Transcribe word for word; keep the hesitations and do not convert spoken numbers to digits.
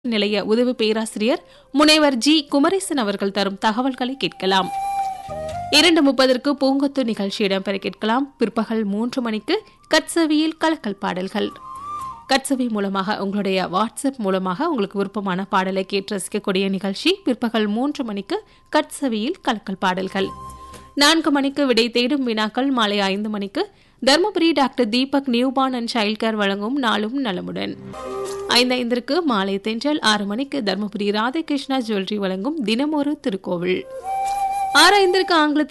நிலைய உதவி பேராசிரியர் முனைவர் ஜி குமரேசன் அவர்கள் தரும் தகவல்களை கேட்கலாம். இரண்டு முப்பதற்கு பூங்கொத்து நிகழ்ச்சி இடம்பெற கேட்கலாம். பிற்பகல் மூன்று மணிக்கு கட்சவியில் கலக்கல் பாடல்கள். கட்சவி மூலமாக உங்களுடைய வாட்ஸ்அப் மூலமாக உங்களுக்கு விருப்பமான பாடலை கேட்டு ரசிக்கக்கூடிய நிகழ்ச்சி பிற்பகல் மூன்று மணிக்கு கட்சவியில் கலக்கல் பாடல்கள். நான்கு மணிக்கு விடை தேடும் வினாக்கள். மாலை ஐந்து மணிக்கு Dharmapuri doctor Deepak newborn and child care வழங்கும் நாளும் நலமுடன். ஐந்து ஐந்திற்கு மாலை தென்றல். ஆறு மணிக்கு தர்மபுரி ராதாகிருஷ்ணா ஜுவல்லரி வழங்கும் தினமொரு திருக்கோவில். ஆறு ஐந்திற்கு ஆங்கிலத்தில்